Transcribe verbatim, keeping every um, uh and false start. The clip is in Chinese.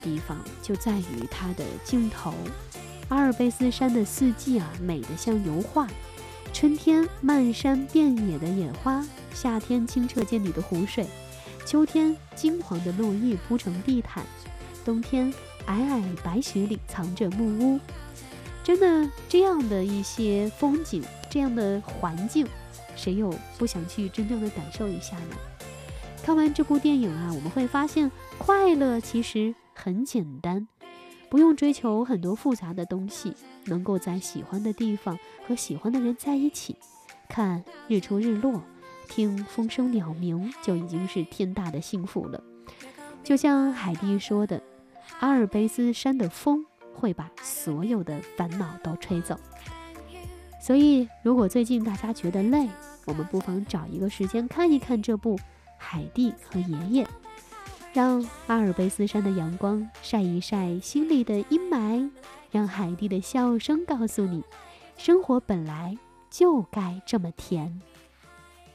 地方就在于它的镜头。阿尔卑斯山的四季啊，美得像油画。春天漫山遍野的野花，夏天清澈见底的湖水，秋天金黄的落叶铺成地毯，冬天皑皑白雪里藏着木屋。真的，这样的一些风景，这样的环境，谁又不想去真正的感受一下呢？看完这部电影啊，我们会发现快乐其实很简单，不用追求很多复杂的东西，能够在喜欢的地方和喜欢的人在一起，看日出日落，听风声鸟鸣，就已经是天大的幸福了。就像海蒂说的，阿尔卑斯山的风会把所有的烦恼都吹走。所以如果最近大家觉得累，我们不妨找一个时间看一看这部海蒂和爷爷，让阿尔卑斯山的阳光晒一晒心里的阴霾，让海蒂的笑声告诉你，生活本来就该这么甜。